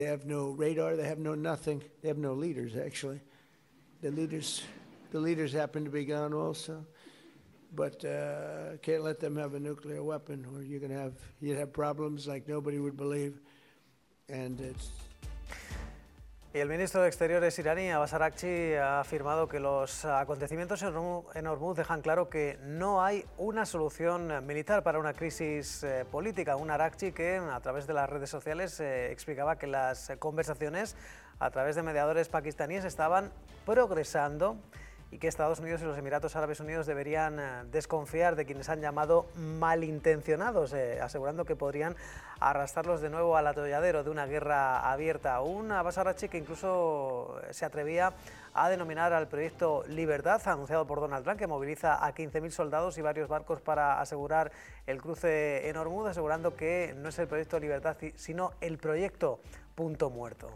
They have no radar, they have no nothing, they have no leaders actually. The leaders happen to be gone also, but can't let them have a nuclear weapon or you'd have problems like nobody would believe. And it's... Y el ministro de Exteriores iraní, Abbas Araghchi, ha afirmado que los acontecimientos en Hormuz dejan claro que no hay una solución militar para una crisis política. Un Araghchi que a través de las redes sociales explicaba que las conversaciones a través de mediadores pakistaníes estaban progresando y que Estados Unidos y los Emiratos Árabes Unidos deberían desconfiar de quienes han llamado malintencionados, asegurando que podrían arrastrarlos de nuevo al atolladero de una guerra abierta. Un Abbas Araghchi que incluso se atrevía a denominar al proyecto Libertad, anunciado por Donald Trump, que moviliza a 15.000 soldados y varios barcos para asegurar el cruce en Hormuz, asegurando que no es el proyecto Libertad, sino el proyecto Punto Muerto.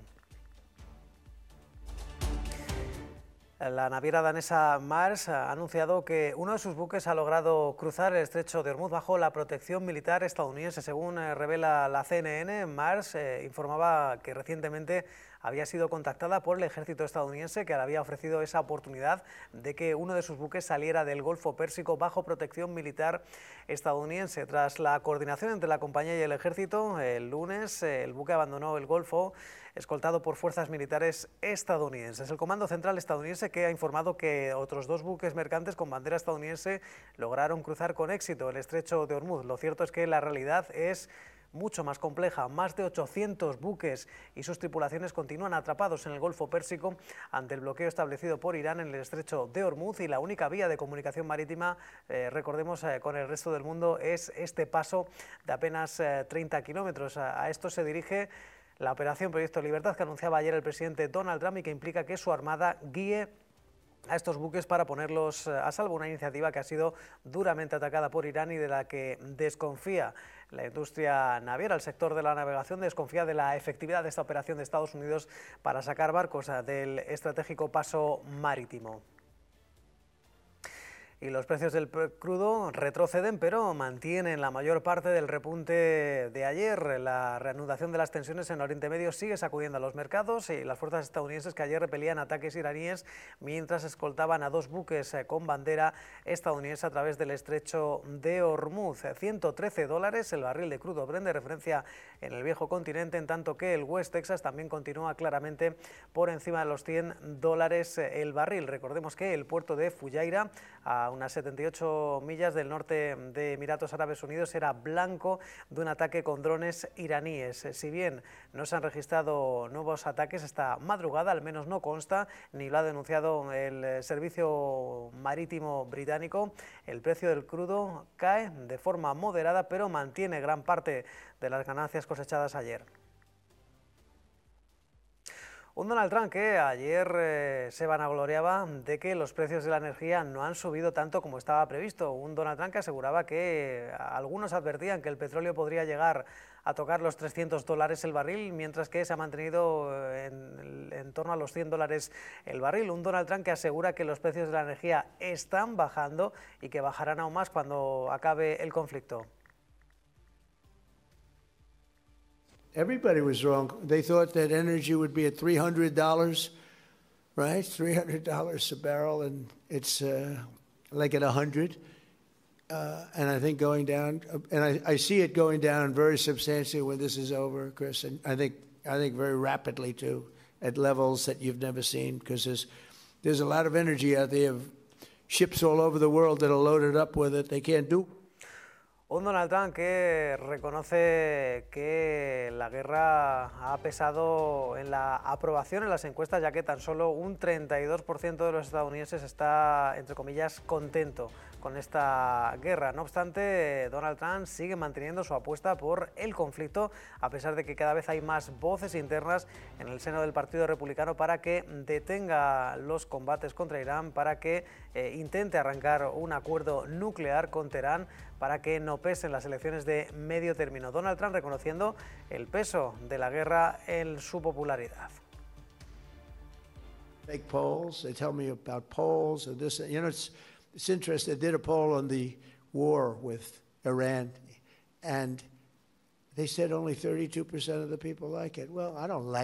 La naviera danesa Maersk ha anunciado que uno de sus buques ha logrado cruzar el estrecho de Hormuz bajo la protección militar estadounidense. Según revela la CNN, Maersk informaba que recientemente había sido contactada por el ejército estadounidense, que le había ofrecido esa oportunidad de que uno de sus buques saliera del Golfo Pérsico bajo protección militar estadounidense. Tras la coordinación entre la compañía y el ejército, el lunes el buque abandonó el Golfo, escoltado por fuerzas militares estadounidenses. El Comando Central estadounidense que ha informado que otros dos buques mercantes con bandera estadounidense lograron cruzar con éxito el estrecho de Hormuz. Lo cierto es que la realidad es mucho más compleja. Más de 800 buques y sus tripulaciones continúan atrapados en el Golfo Pérsico ante el bloqueo establecido por Irán en el estrecho de Hormuz, y la única vía de comunicación marítima, recordemos, con el resto del mundo es este paso de apenas 30 kilómetros. A esto se dirige la operación Proyecto Libertad, que anunciaba ayer el presidente Donald Trump y que implica que su armada guíe a estos buques para ponerlos a salvo, una iniciativa que ha sido duramente atacada por Irán y de la que desconfía la industria naviera. El sector de la navegación desconfía de la efectividad de esta operación de Estados Unidos para sacar barcos del estratégico paso marítimo. Y los precios del crudo retroceden, pero mantienen la mayor parte del repunte de ayer. La reanudación de las tensiones en Oriente Medio sigue sacudiendo a los mercados y las fuerzas estadounidenses que ayer repelían ataques iraníes mientras escoltaban a dos buques con bandera estadounidense a través del estrecho de Hormuz. $113 el barril de crudo Brent, de referencia en el viejo continente, en tanto que el West Texas también continúa claramente por encima de los $100 el barril. Recordemos que el puerto de Fujairah, a unas 78 millas del norte de Emiratos Árabes Unidos, era blanco de un ataque con drones iraníes. Si bien no se han registrado nuevos ataques esta madrugada, al menos no consta, ni lo ha denunciado el servicio marítimo británico, el precio del crudo cae de forma moderada, pero mantiene gran parte de las ganancias cosechadas ayer. Un Donald Trump que ayer se vanagloriaba de que los precios de la energía no han subido tanto como estaba previsto. Un Donald Trump que aseguraba que algunos advertían que el petróleo podría llegar a tocar los $300 el barril, mientras que se ha mantenido en torno a los $100 el barril. Un Donald Trump que asegura que los precios de la energía están bajando y que bajarán aún más cuando acabe el conflicto. Everybody was wrong. They thought that energy would be at $300, right? $300 a barrel, and it's like at 100. And I think going down, and I see it going down very substantially when this is over, Chris. And I think very rapidly too, at levels that you've never seen, because there's a lot of energy out there, of ships all over the world that are loaded up with it. They can't do. Un Donald Trump que reconoce que la guerra ha pesado en la aprobación en las encuestas, ya que tan solo un 32% de los estadounidenses está, entre comillas, contento con esta guerra. No obstante, Donald Trump sigue manteniendo su apuesta por el conflicto, a pesar de que cada vez hay más voces internas en el seno del Partido Republicano para que detenga los combates contra Irán, para que intente arrancar un acuerdo nuclear con Teherán, para que no pesen las elecciones de medio término. Donald Trump reconociendo el peso de la guerra en su popularidad. Fake polls, they tell me about polls and this, you know, it's interesting. They did a poll on the war with Iran, and They said only 32% of the people like it. Well, I don't like